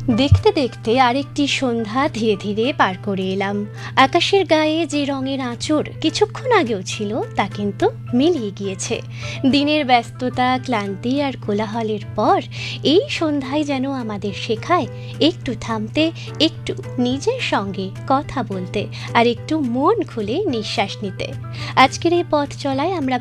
দেখতে দেখতে আরেকটি সন্ধ্যা ধীরে ধীরে পার করে এলাম। আকাশের গায়ে যে রঙের আঁচড় কিছুক্ষণ আগেও ছিল তা কিন্তু মিলিয়ে গিয়েছে। দিনের ব্যস্ততা, ক্লান্তি আর কোলাহলের পর এই সন্ধ্যায় যেন আমাদের শেখায় একটু থামতে, একটু নিজের সঙ্গে কথা বলতে আর একটু মন খুলে নিঃশ্বাস নিতে। আজকের এই পথ চলায় আমরা